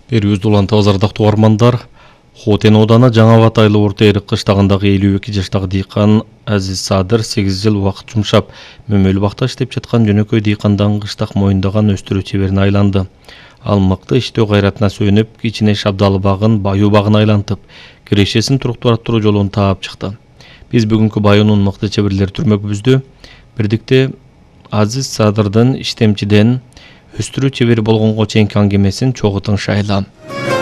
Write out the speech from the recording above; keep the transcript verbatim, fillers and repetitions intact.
Берүүбүздү улантабыз ардактуу угармандар. Хотен ооданы Жаңа Батайлы Орто Эрик кыштагындагы элүү эки жаштагы дыйкан Азиз Садыр сегиз жыл убакыт жумшап, мөмөлүү бакта иштеп жаткан жөнөкөй дыйкандан кыштак моюндаган өстүрүү чеберине айланды. Ал мыкты иштөө кайратына сүйөнүп, кичине шабдалы багын баюу багына айлантып, кирешесин туруктуу арттыруу жолун таап чыкты. Биз бүгүнкү баюунун мыкты чеберлери түрмөгүбүздү бирдикте Азиз Садырдын иштемчиден өстүрүү чебери болгонго чейинки аңгемесин чогуу тыңшайлы.